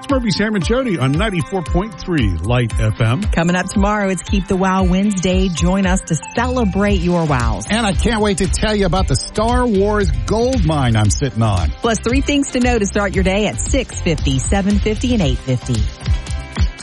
Murphy, Sam, and Jody on 94.3 Light FM. Coming up tomorrow, it's Keep the Wow Wednesday. Join us to celebrate your wows. And I can't wait to tell you about the Star Wars gold mine I'm sitting on. Plus 3 things to know to start your day at 6:50, 7:50, and 8:50.